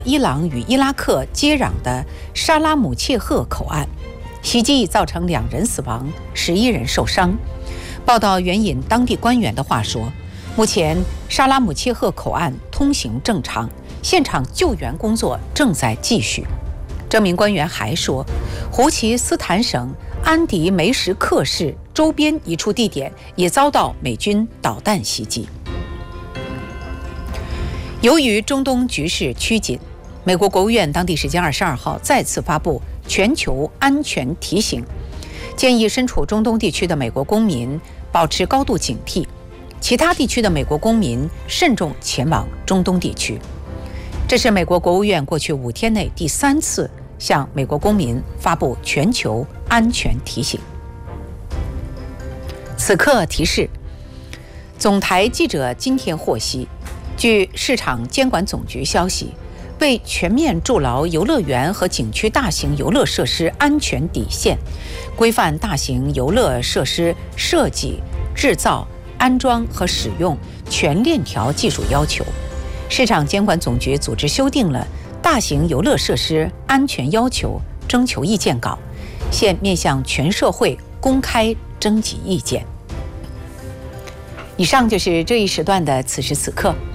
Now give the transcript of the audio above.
伊朗与伊拉克接壤的沙拉姆切赫口岸，袭击造成2人死亡，11人受伤。报道援引当地官员的话说，目前沙拉姆切赫口岸通行正常，现场救援工作正在继续。这名官员还说，胡奇斯坦省安迪梅什克市周边一处地点也遭到美军导弹袭击。由于中东局势趋紧，美国国务院当地时间22号再次发布全球安全提醒，建议身处中东地区的美国公民保持高度警惕，其他地区的美国公民慎重前往中东地区。这是美国国务院过去5天内第3次向美国公民发布全球安全提醒。此刻提示，总台记者今天获悉，据市场监管总局消息，为全面筑牢游乐园和景区大型游乐设施安全底线，规范大型游乐设施设计、制造、安装和使用全链条技术要求，市场监管总局组织修订了大型游乐设施安全要求征求意见稿，现面向全社会公开征集意见。以上就是这一时段的此时此刻。